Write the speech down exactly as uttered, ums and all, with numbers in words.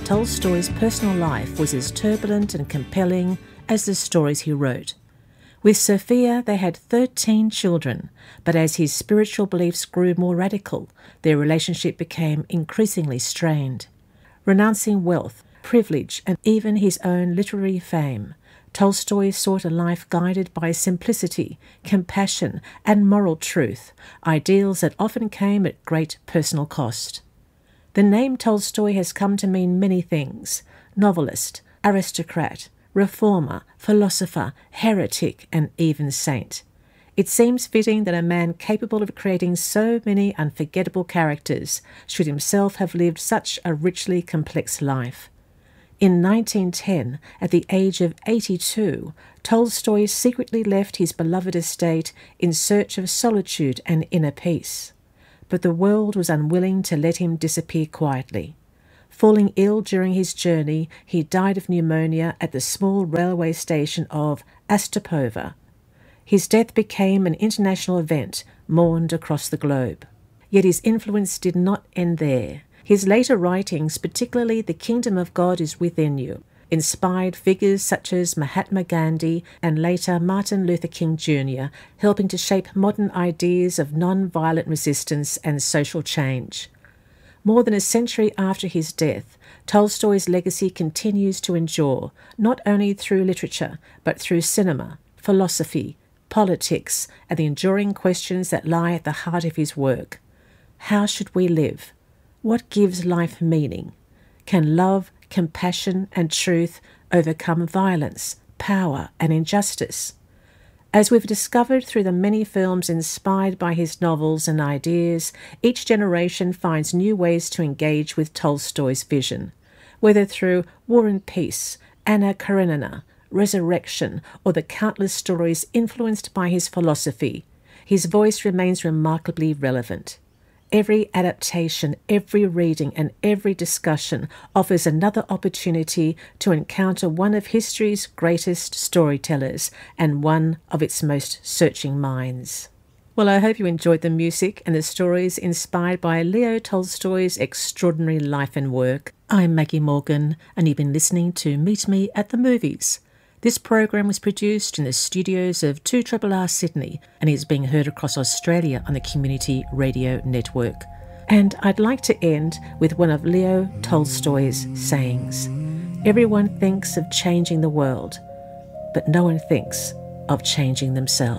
Tolstoy's personal life was as turbulent and compelling as the stories he wrote. With Sophia, they had thirteen children, but as his spiritual beliefs grew more radical, their relationship became increasingly strained. Renouncing wealth, privilege, and even his own literary fame, Tolstoy sought a life guided by simplicity, compassion, and moral truth, ideals that often came at great personal cost. The name Tolstoy has come to mean many things: novelist, aristocrat, reformer, philosopher, heretic, and even saint. It seems fitting that a man capable of creating so many unforgettable characters should himself have lived such a richly complex life. In nineteen ten, at the age of eighty-two, Tolstoy secretly left his beloved estate in search of solitude and inner peace. But the world was unwilling to let him disappear quietly. Falling ill during his journey, he died of pneumonia at the small railway station of Astapova. His death became an international event, mourned across the globe. Yet his influence did not end there. His later writings, particularly The Kingdom of God is Within You, inspired figures such as Mahatma Gandhi and later Martin Luther King Junior, helping to shape modern ideas of non-violent resistance and social change. More than a century after his death, Tolstoy's legacy continues to endure, not only through literature, but through cinema, philosophy, politics, and the enduring questions that lie at the heart of his work. How should we live? What gives life meaning? Can love, compassion, and truth overcome violence, power, and injustice? As we've discovered through the many films inspired by his novels and ideas, each generation finds new ways to engage with Tolstoy's vision, whether through War and Peace, Anna Karenina, Resurrection, or the countless stories influenced by his philosophy. His voice remains remarkably relevant. Every adaptation, every reading, and every discussion offers another opportunity to encounter one of history's greatest storytellers and one of its most searching minds. Well, I hope you enjoyed the music and the stories inspired by Leo Tolstoy's extraordinary life and work. I'm Maggie Morgan, and you've been listening to Meet Me at the Movies. This program was produced in the studios of two R R R Sydney and is being heard across Australia on the Community Radio Network. And I'd like to end with one of Leo Tolstoy's sayings. Everyone thinks of changing the world, but no one thinks of changing themselves.